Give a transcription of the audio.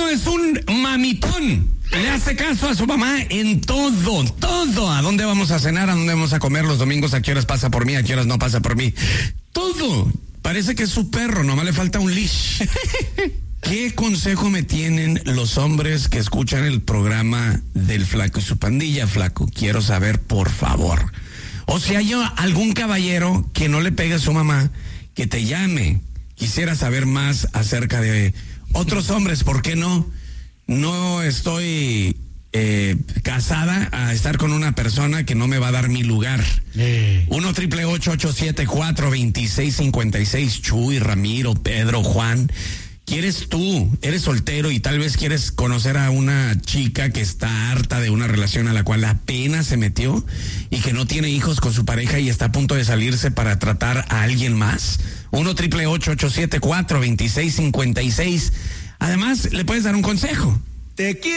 es un mamitón. Le hace caso a su mamá en todo. ¿A dónde vamos a cenar? ¿A dónde vamos a comer los domingos? ¿A qué horas pasa por mí? ¿A qué horas no pasa por mí? Todo. Parece que es su perro, nomás le falta un leash. ¿Qué consejo me tienen los hombres que escuchan el programa del Flaco y su pandilla, Flaco? Quiero saber, por favor. O si hay algún caballero que no le pegue a su mamá, que te llame. Quisiera saber más acerca de otros hombres, ¿por qué no? No estoy casada a estar con una persona que no me va a dar mi lugar. 1-888-874-2656. Chuy, Ramiro, Pedro, Juan. ¿Quieres tú? Eres soltero y tal vez quieres conocer a una chica que está harta de una relación a la cual apenas se metió y que no tiene hijos con su pareja y está a punto de salirse para tratar a alguien más. 1-888-874-2656. Además, le puedes dar un consejo. Te quiero.